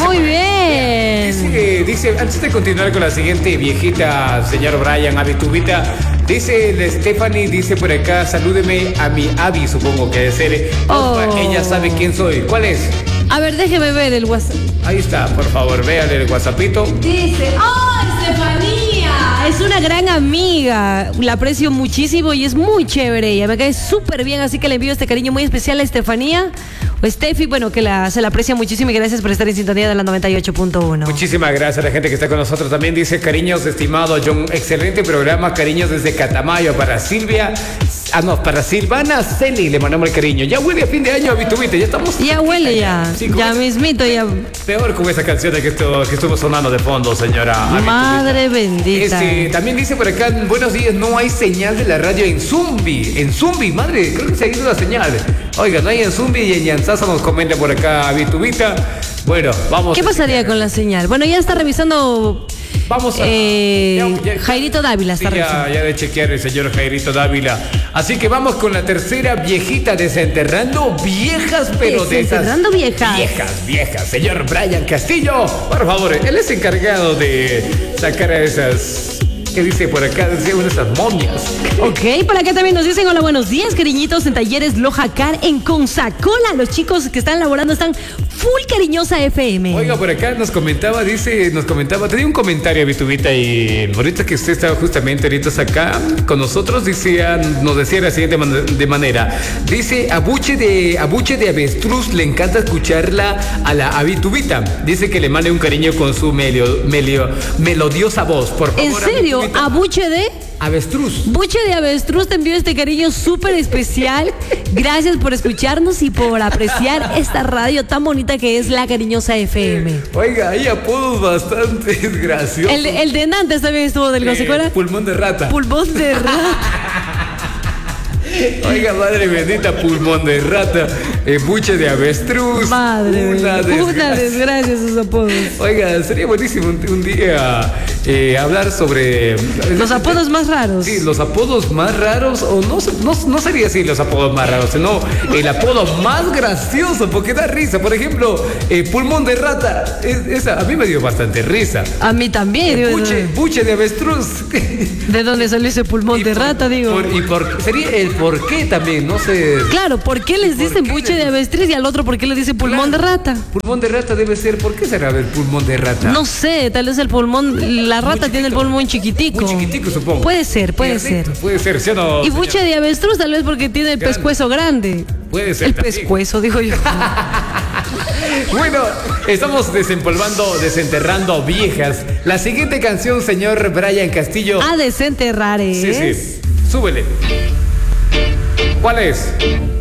Muy bien. Dice, antes de continuar con la siguiente viejita, señor Brian, Abitubita, dice la Stephanie, dice por acá, salúdeme a mi Abby, supongo que debe ser. Ella sabe quién soy. ¿Cuál es? A ver, déjeme ver el WhatsApp. Ahí está, por favor, véale el WhatsAppito. Dice, ¡oh, Estefanía! Es una gran amiga. La aprecio muchísimo y es muy chévere. Ella me cae súper bien, así que le envío este cariño muy especial a Estefanía. O Steffi, bueno, que se la aprecia muchísimo y gracias por estar en sintonía de la 98.1. Muchísimas gracias a la gente que está con nosotros. También dice, cariños, estimado John, excelente programa, cariños desde Catamayo para Silvia. Para Silvana Celi le mandamos el cariño. Ya huele a fin de año, Abitubita, ya estamos. Ya huele ya. Sí, ya mismito, ya. Peor con esa canción que estuvo sonando de fondo, señora Abitubita. Madre bendita. También dice por acá, buenos días, no hay señal de la radio en Zumbi. En Zumbi, madre, creo que se ha ido la señal. Oiga, no hay en Zumbi y en Yanzaza nos comenta por acá, Abitubita. Bueno, vamos. ¿Qué pasaría con la señal? Bueno, ya está revisando. Vamos a. Jairito Dávila está revisando. Ya de chequear el señor Jairito Dávila. Así que vamos con la tercera viejita, desenterrando viejas, pero desenterrando de esas. Viejas. Señor Brian Castillo, por favor, él es encargado de sacar a esas. ¿Qué dice por acá? Decía una de esas momias. Ok, por acá también nos dicen hola, buenos días, cariñitos, en Talleres Lojacar, en Consacola. Los chicos que están laborando están full cariñosa FM. Oiga, por acá nos comentaba, tenía un comentario, Abitubita, y ahorita que usted estaba justamente ahorita acá con nosotros, nos decía de la siguiente manera. Dice, a Buche de Avestruz le encanta escucharla a la Abitubita. Dice que le mande un cariño con su melodiosa voz, por favor. ¿En serio? ¿A Buche de Avestruz? Buche de Avestruz, te envío este cariño súper especial. Gracias por escucharnos y por apreciar esta radio tan bonita que es La Cariñosa FM. Oiga, hay apodos bastante graciosos. El de Nantes también estuvo del Consecuela. Pulmón de rata. Pulmón de rata. Oiga, madre bendita, pulmón de rata, buche de avestruz. Madre una desgracia esos apodos. Oiga, sería buenísimo un día hablar sobre los apodos más raros. Sí, los apodos más raros, o no sería así los apodos más raros, sino el apodo más gracioso, porque da risa. Por ejemplo, pulmón de rata, esa a mí me dio bastante risa. A mí también. Buche de avestruz. ¿De dónde salió ese pulmón de rata, digo? Sería el por qué también, no sé. Claro, ¿por qué les dicen buche de avestruz y al otro por qué les dicen pulmón de rata? Pulmón de rata debe ser, ¿por qué será el pulmón de rata? No sé, tal vez el pulmón, la rata tiene el pulmón chiquitico. Muy chiquitico, supongo. Puede ser. Puede ser, ¿sí o no? Y buche de avestruz tal vez porque tiene el pescuezo grande. Puede ser. El pescuezo, digo yo. Bueno, estamos desenterrando viejas. La siguiente canción, señor Brian Castillo. A desenterrar es. Sí. Súbele. ¿Cuál es?